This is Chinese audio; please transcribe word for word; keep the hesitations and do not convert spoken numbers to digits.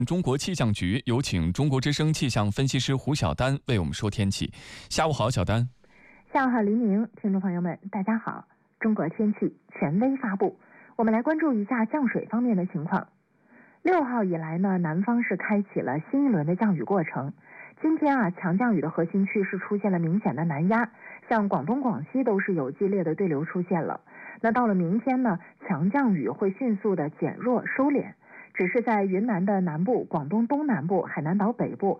中国气象局有请中国之声气象分析师胡晓丹为我们说天气。下午好，小丹。 下午好，黎明，听众朋友们，大家好。中国天气权威发布，我们来关注一下降水方面的情况。六号以来呢，南方是开启了新一轮的降雨过程。今天啊，强降雨的核心区是出现了明显的南压，像广东、广西都是有激烈的对流出现了。那到了明天呢，强降雨会迅速的减弱收敛。只是在云南的南部、广东东南部、海南岛北部